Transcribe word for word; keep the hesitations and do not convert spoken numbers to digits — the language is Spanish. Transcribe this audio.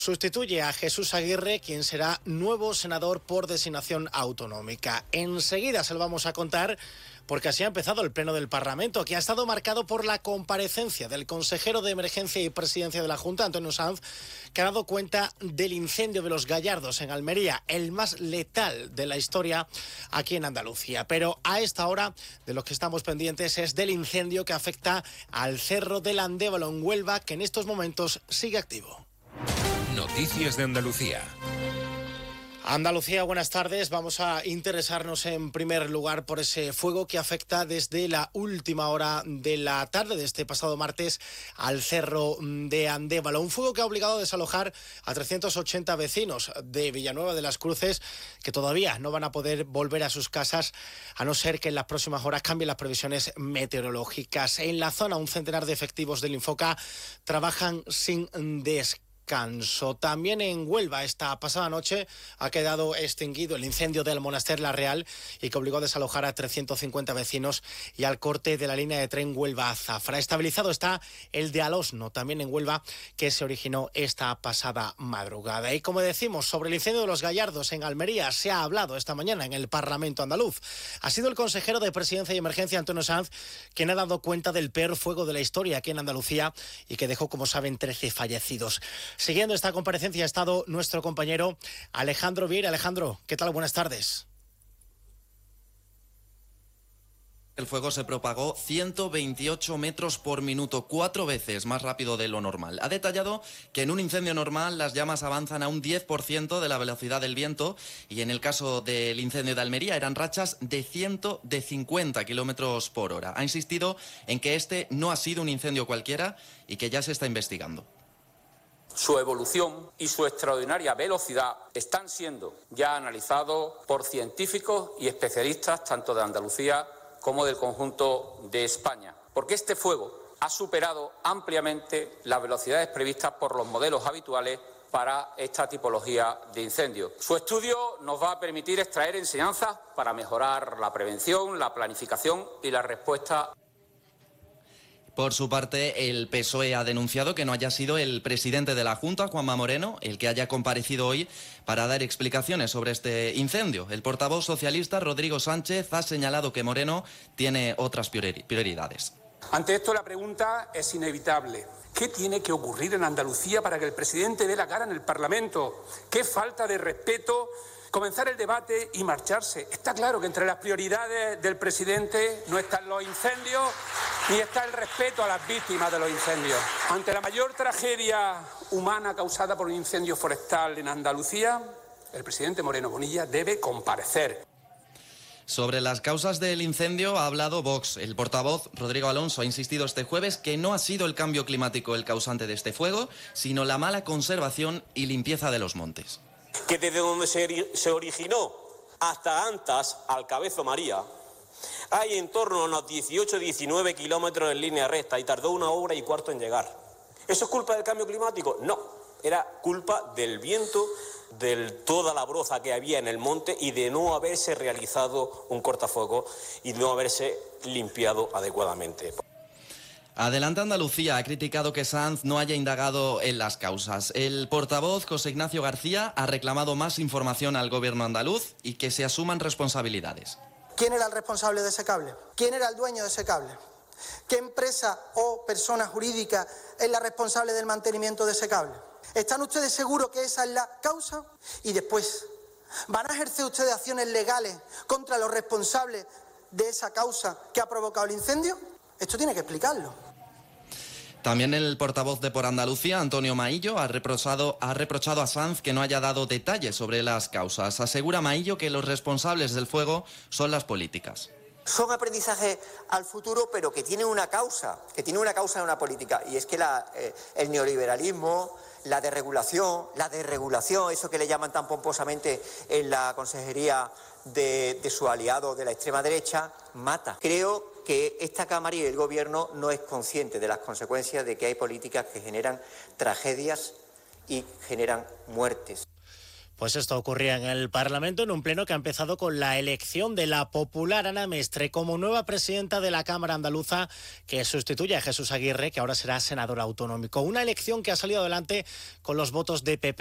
Sustituye a Jesús Aguirre, quien será nuevo senador por designación autonómica. Enseguida se lo vamos a contar, porque así ha empezado el Pleno del Parlamento, que ha estado marcado por la comparecencia del consejero de Emergencia y Presidencia de la Junta, Antonio Sanz, que ha dado cuenta del incendio de los Gallardos en Almería, el más letal de la historia aquí en Andalucía. Pero a esta hora, de lo que estamos pendientes es del incendio que afecta al Cerro del Andévalo en Huelva, que en estos momentos sigue activo. Noticias de Andalucía. Andalucía, buenas tardes. Vamos a interesarnos en primer lugar por ese fuego que afecta desde la última hora de la tarde de este pasado martes al Cerro de Andévalo. Un fuego que ha obligado a desalojar a trescientos ochenta vecinos de Villanueva de las Cruces, que todavía no van a poder volver a sus casas a no ser que en las próximas horas cambien las previsiones meteorológicas. En la zona, un centenar de efectivos del Infoca trabajan sin descanso. También en Huelva, esta pasada noche ha quedado extinguido el incendio del Monaster La Real y que obligó a desalojar a trescientos cincuenta vecinos y al corte de la línea de tren Huelva-Zafra. Estabilizado está el de Alosno, también en Huelva, que se originó esta pasada madrugada. Y como decimos, sobre el incendio de los Gallardos en Almería se ha hablado esta mañana en el Parlamento andaluz. Ha sido el consejero de Presidencia y Emergencia, Antonio Sanz, quien ha dado cuenta del peor fuego de la historia aquí en Andalucía y que dejó, como saben, trece fallecidos. Siguiendo esta comparecencia ha estado nuestro compañero Alejandro Vieira. Alejandro, ¿qué tal? Buenas tardes. El fuego se propagó ciento veintiocho metros por minuto, cuatro veces más rápido de lo normal. Ha detallado que en un incendio normal las llamas avanzan a un diez por ciento de la velocidad del viento y en el caso del incendio de Almería eran rachas de ciento cincuenta kilómetros por hora. Ha insistido en que este no ha sido un incendio cualquiera y que ya se está investigando. Su evolución y su extraordinaria velocidad están siendo ya analizados por científicos y especialistas tanto de Andalucía como del conjunto de España, porque este fuego ha superado ampliamente las velocidades previstas por los modelos habituales para esta tipología de incendio. Su estudio nos va a permitir extraer enseñanzas para mejorar la prevención, la planificación y la respuesta. Por su parte, el P S O E ha denunciado que no haya sido el presidente de la Junta, Juanma Moreno, el que haya comparecido hoy para dar explicaciones sobre este incendio. El portavoz socialista, Rodrigo Sánchez, ha señalado que Moreno tiene otras prioridades. Ante esto, la pregunta es inevitable. ¿Qué tiene que ocurrir en Andalucía para que el presidente dé la cara en el Parlamento? ¿Qué falta de respeto? Comenzar el debate y marcharse. Está claro que entre las prioridades del presidente no están los incendios ni está el respeto a las víctimas de los incendios. Ante la mayor tragedia humana causada por un incendio forestal en Andalucía, el presidente Moreno Bonilla debe comparecer. Sobre las causas del incendio ha hablado Vox. El portavoz, Rodrigo Alonso, ha insistido este jueves que no ha sido el cambio climático el causante de este fuego, sino la mala conservación y limpieza de los montes. Que desde donde se, se originó hasta Antas, al Cabezo María, hay en torno a unos dieciocho diecinueve kilómetros en línea recta y tardó una hora y cuarto en llegar. ¿Eso es culpa del cambio climático? No, era culpa del viento, de toda la broza que había en el monte y de no haberse realizado un cortafuegos y no haberse limpiado adecuadamente. Adelante Andalucía ha criticado que Sanz no haya indagado en las causas. El portavoz, José Ignacio García, ha reclamado más información al gobierno andaluz y que se asuman responsabilidades. ¿Quién era el responsable de ese cable? ¿Quién era el dueño de ese cable? ¿Qué empresa o persona jurídica es la responsable del mantenimiento de ese cable? ¿Están ustedes seguros que esa es la causa? Y después, ¿van a ejercer ustedes acciones legales contra los responsables de esa causa que ha provocado el incendio? Esto tiene que explicarlo. También el portavoz de Por Andalucía, Antonio Maillo, ha reprochado, ha reprochado a Sanz que no haya dado detalles sobre las causas. Asegura Maillo que los responsables del fuego son las políticas. Son aprendizaje al futuro, pero que tienen una causa, que tiene una causa en una política, y es que la, eh, el neoliberalismo, la desregulación, la desregulación, eso que le llaman tan pomposamente en la consejería de, de su aliado de la extrema derecha, mata. Creo que esta Cámara y el Gobierno no es consciente de las consecuencias de que hay políticas que generan tragedias y generan muertes. Pues esto ocurría en el Parlamento, en un pleno que ha empezado con la elección de la popular Ana Mestre como nueva presidenta de la Cámara Andaluza, que sustituye a Jesús Aguirre, que ahora será senador autonómico. Una elección que ha salido adelante con los votos de P P